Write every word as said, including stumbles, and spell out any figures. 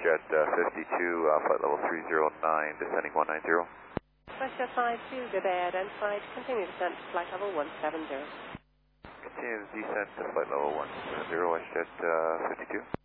WestJet uh, fifty-two, uh, flight level three zero nine, descending one nine zero. WestJet five two, good day, identified. Continue descent to flight level one seven zero. Continue descent to flight level one seven zero, WestJet uh, fifty-two.